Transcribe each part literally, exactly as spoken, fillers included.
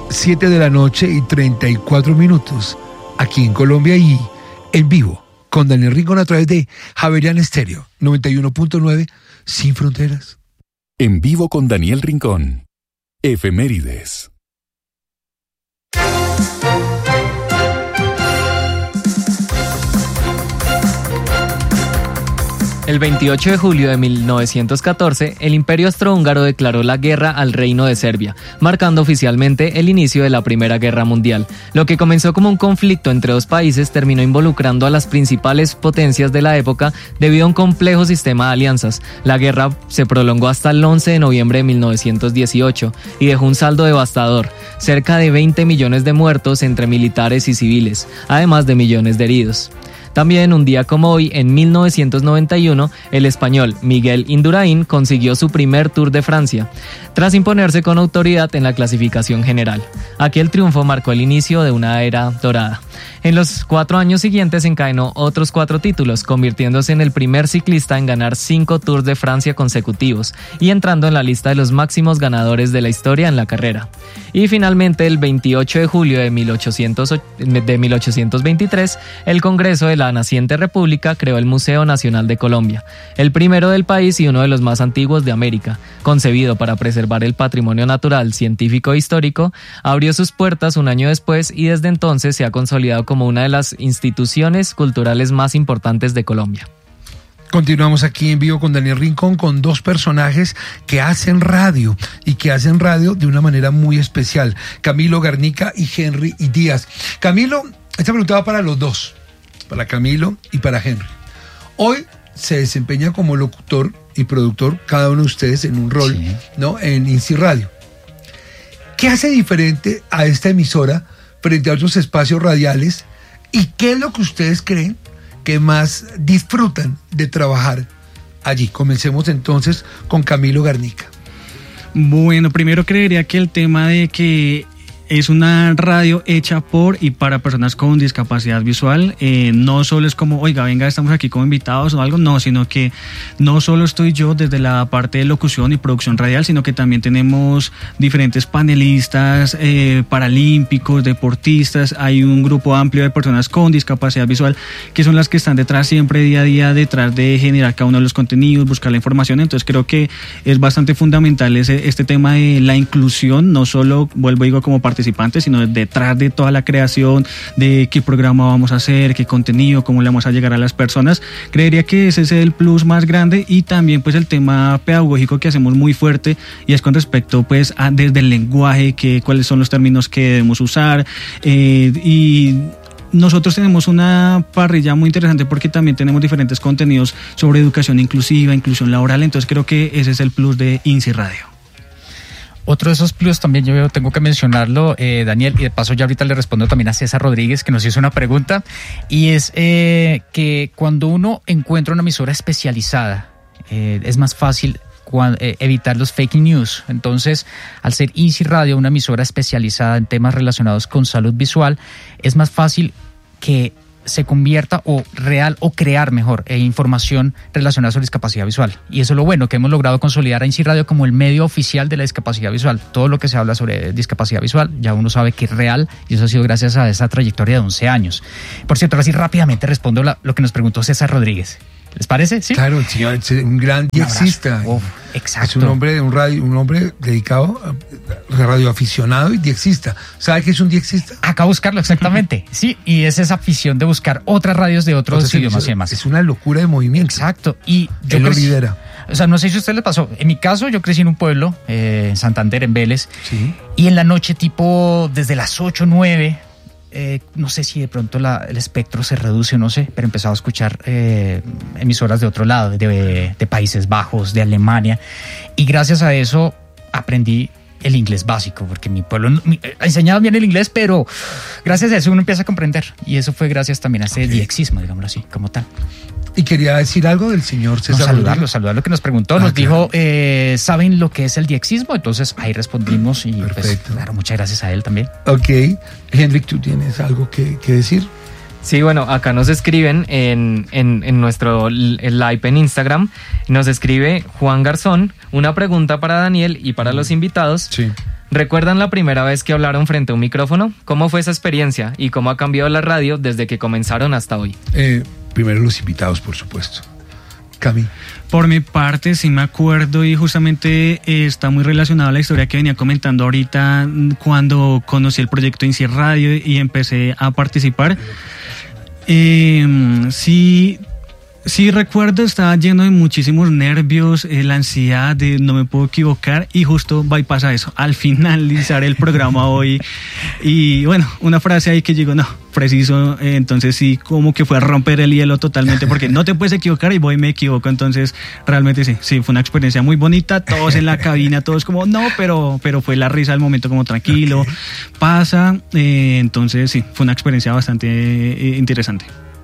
siete de la noche y treinta y cuatro minutos, aquí en Colombia y en vivo, con Daniel Rincón a través de Javerian Stereo, noventa y uno punto nueve, sin fronteras. En vivo con Daniel Rincón. Efemérides. El veintiocho de julio de mil novecientos catorce, el Imperio Austrohúngaro declaró la guerra al Reino de Serbia, marcando oficialmente el inicio de la Primera Guerra Mundial. Lo que comenzó como un conflicto entre dos países terminó involucrando a las principales potencias de la época debido a un complejo sistema de alianzas. La guerra se prolongó hasta el once de noviembre de mil novecientos dieciocho y dejó un saldo devastador, cerca de veinte millones de muertos entre militares y civiles, además de millones de heridos. También un día como hoy, en mil novecientos noventa y uno, el español Miguel Indurain consiguió su primer Tour de Francia, tras imponerse con autoridad en la clasificación general. Aquel triunfo marcó el inicio de una era dorada. En los cuatro años siguientes encadenó otros cuatro títulos, convirtiéndose en el primer ciclista en ganar cinco Tours de Francia consecutivos y entrando en la lista de los máximos ganadores de la historia en la carrera. Y finalmente, el veintiocho de julio de mil ochocientos veintitrés, el Congreso de la naciente República creó el Museo Nacional de Colombia, el primero del país y uno de los más antiguos de América. Concebido para preservar el patrimonio natural, científico e histórico, abrió sus puertas un año después y desde entonces se ha consolidado como una de las instituciones culturales más importantes de Colombia. Continuamos aquí en vivo con Daniel Rincón, con dos personajes que hacen radio y que hacen radio de una manera muy especial, Camilo Garnica y Henry y Díaz. Camilo, esta pregunta va para los dos, para Camilo y para Henry. Hoy se desempeña como locutor y productor, cada uno de ustedes en un rol, sí, ¿no?, en INSI Radio. ¿Qué hace diferente a esta emisora frente a otros espacios radiales? ¿Y qué es lo que ustedes creen que más disfrutan de trabajar allí? Comencemos entonces con Camilo Garnica. Bueno, primero creería que el tema de que es una radio hecha por y para personas con discapacidad visual. Eh, no solo es como, oiga, venga, estamos aquí como invitados o algo, no, sino que no solo estoy yo desde la parte de locución y producción radial, sino que también tenemos diferentes panelistas, eh, paralímpicos, deportistas. Hay un grupo amplio de personas con discapacidad visual que son las que están detrás siempre, día a día, detrás de generar cada uno de los contenidos, buscar la información. Entonces creo que es bastante fundamental ese, este tema de la inclusión, no solo, vuelvo y digo, como parte participantes, sino detrás de toda la creación, de qué programa vamos a hacer, qué contenido, cómo le vamos a llegar a las personas. Creería que ese es el plus más grande, y también pues el tema pedagógico que hacemos muy fuerte, y es con respecto pues a desde el lenguaje, que cuáles son los términos que debemos usar, eh, y nosotros tenemos una parrilla muy interesante porque también tenemos diferentes contenidos sobre educación inclusiva, inclusión laboral. Entonces creo que ese es el plus de INSI Radio. Otro de esos plus también yo tengo que mencionarlo, eh, Daniel, y de paso ya ahorita le respondo también a César Rodríguez, que nos hizo una pregunta, y es eh, que cuando uno encuentra una emisora especializada, eh, es más fácil cuando, eh, evitar los fake news. Entonces, al ser INSI Radio una emisora especializada en temas relacionados con salud visual, es más fácil que se convierta o real o crear mejor eh, información relacionada sobre discapacidad visual. Y eso es lo bueno, que hemos logrado consolidar a INSI Radio como el medio oficial de la discapacidad visual. Todo lo que se habla sobre discapacidad visual ya uno sabe que es real, y eso ha sido gracias a esa trayectoria de once años. Por cierto, ahora sí rápidamente respondo la, lo que nos preguntó César Rodríguez. ¿Les parece? ¿Sí? Claro, el señor es un gran diexista. Uf, exacto. Es un hombre de un radio, un hombre dedicado a radioaficionado y diexista. ¿Sabe qué es un diexista? Acá buscarlo, exactamente. Sí, y es esa afición de buscar otras radios de otros Entonces, idiomas es, y demás. Es una locura de movimiento. Exacto. Y yo Él lo crecí, lidera. O sea, no sé si a usted le pasó. En mi caso, yo crecí en un pueblo, eh, en Santander, en Vélez. Sí. Y en la noche, tipo desde las ocho, nueve, Eh, no sé si de pronto la, el espectro se reduce o no sé, pero empezaba a escuchar eh, emisoras de otro lado, de, de Países Bajos, de Alemania, y gracias a eso aprendí el inglés básico, porque mi pueblo mi, enseñaba bien el inglés, pero gracias a eso uno empieza a comprender, y eso fue gracias también a ese okay. diexismo, digámoslo así, como tal. Y quería decir algo del señor César. No, saludarlo, saludar lo que nos preguntó, ah, nos claro. dijo, eh, ¿saben lo que es el diexismo? Entonces ahí respondimos, y perfecto. Pues, claro, muchas gracias a él también. Ok, Henrik, ¿tú tienes algo que, que decir? Sí, bueno, acá nos escriben en, en, en nuestro live en Instagram, nos escribe Juan Garzón, una pregunta para Daniel y para los invitados. Sí. ¿Recuerdan la primera vez que hablaron frente a un micrófono? ¿Cómo fue esa experiencia y cómo ha cambiado la radio desde que comenzaron hasta hoy? Eh, primero los invitados, por supuesto. Cami. Por mi parte, sí me acuerdo y justamente eh, está muy relacionado a la historia que venía comentando ahorita cuando conocí el proyecto INSI Radio y empecé a participar. Eh, sí, sí recuerdo, estaba lleno de muchísimos nervios, eh, la ansiedad de no me puedo equivocar y justo bypasa eso, al finalizar el programa hoy y bueno, una frase ahí que digo, no, preciso, eh, entonces sí, como que fue a romper el hielo totalmente porque no te puedes equivocar y voy y me equivoco, entonces realmente sí, sí, fue una experiencia muy bonita, todos en la cabina, todos como no, pero, pero fue la risa del momento como tranquilo, okay. Pasa, eh, entonces sí, fue una experiencia bastante eh, interesante.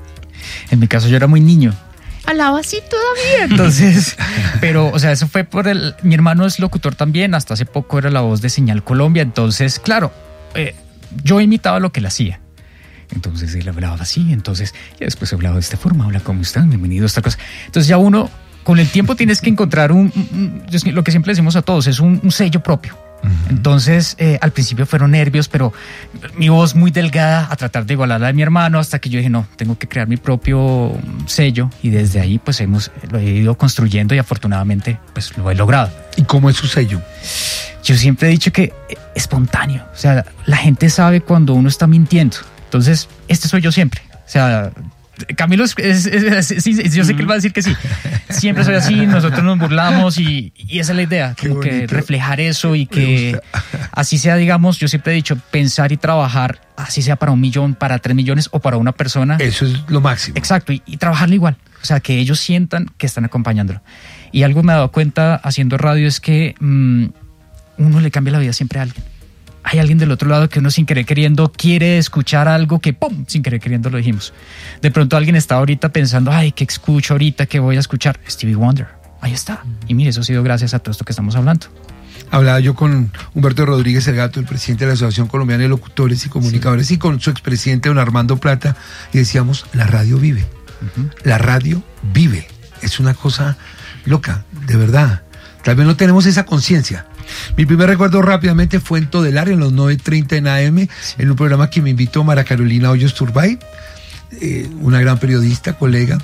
En mi caso yo era muy niño. Hablaba así todavía, entonces, pero, o sea, eso fue por el, mi hermano es locutor también, hasta hace poco era la voz de Señal Colombia, entonces, claro, eh, yo imitaba lo que él hacía, entonces él hablaba así, entonces, y después hablaba de esta forma, hola, ¿cómo están? Bienvenido a esta cosa, entonces ya uno, con el tiempo tienes que encontrar un, un, un lo que siempre decimos a todos, es un, un sello propio. Entonces, eh, al principio fueron nervios, pero mi voz muy delgada a tratar de igualar a la de mi hermano hasta que yo dije, no, tengo que crear mi propio sello y desde ahí pues hemos, lo he ido construyendo y afortunadamente pues lo he logrado. ¿Y cómo es su sello? Yo siempre he dicho que espontáneo, o sea, la gente sabe cuando uno está mintiendo, entonces este soy yo siempre, o sea... Camilo, es, es, es, es, es, yo sé que él va a decir que sí. Siempre soy así, nosotros nos burlamos y, y esa es la idea, como que reflejar eso y que así sea, digamos, yo siempre he dicho, pensar y trabajar, así sea para un millón, para tres millones o para una persona. Eso es lo máximo. Exacto, y, y trabajarlo igual, o sea, que ellos sientan que están acompañándolo. Y algo me he dado cuenta haciendo radio es que mmm, uno le cambia la vida siempre a alguien. Hay alguien del otro lado que uno sin querer queriendo quiere escuchar algo que ¡pum! Sin querer queriendo lo dijimos. De pronto alguien está ahorita pensando, ay, ¿qué escucho ahorita? ¿Qué voy a escuchar? Stevie Wonder. Ahí está. Y mire, eso ha sido gracias a todo esto que estamos hablando. Hablaba yo con Humberto Rodríguez El Gato, el presidente de la Asociación Colombiana de Locutores y Comunicadores, sí. Y con su expresidente don Armando Plata, y decíamos, la radio vive. Uh-huh. La radio vive. Es una cosa loca, de verdad. Tal vez no tenemos esa conciencia. Mi primer recuerdo rápidamente fue en Todelar, en los nueve treinta en A M, sí. En un programa que me invitó Mara Carolina Hoyos Turbay, eh, una gran periodista, colega,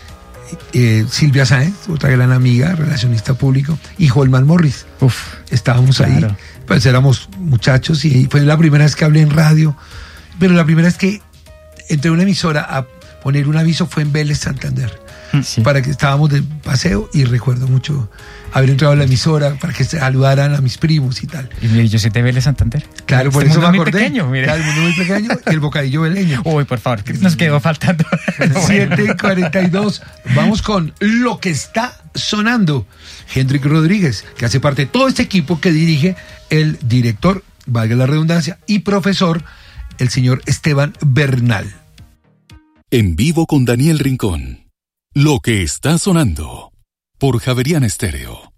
eh, Silvia Sáenz, otra gran amiga, relacionista público, y Holman Morris. Uf, estábamos claro. ahí, pues éramos muchachos y fue la primera vez que hablé en radio, pero la primera vez que entré a una emisora a poner un aviso fue en Vélez, Santander, sí. Para que estábamos de paseo y recuerdo mucho haber entrado a la emisora para que saludaran a mis primos y tal. Y yo soy de Vélez, Santander. Claro, por este eso me muy acordé. Pequeño, mira. Claro, el mundo muy pequeño y el bocadillo veleño. Uy, por favor, que nos quedó faltando. siete cuarenta y dos. Vamos con lo que está sonando. Hendrik Rodríguez, que hace parte de todo este equipo que dirige el director, valga la redundancia, y profesor, el señor Esteban Bernal. En vivo con Daniel Rincón. Lo que está sonando por Javeriana Estéreo.